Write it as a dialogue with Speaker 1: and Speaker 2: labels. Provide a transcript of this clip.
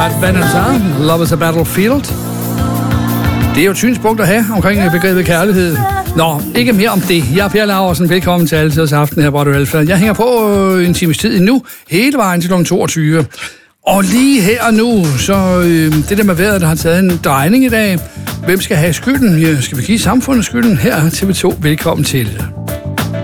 Speaker 1: Pat Benatar, Love is a Battlefield. Det er jo et synspunkt at have omkring begrebet kærlighed. Nå, ikke mere om det. Jeg er Per Laursen. Velkommen til Altidets Aften her på Radio Alfa. Jeg hænger på en times tid endnu, hele vejen til kl. 22. Og lige her og nu, så det der med vejret, der har taget en drejning i dag. Hvem skal have skylden? Ja, skal vi give samfundet skylden? Her TV2. Velkommen til.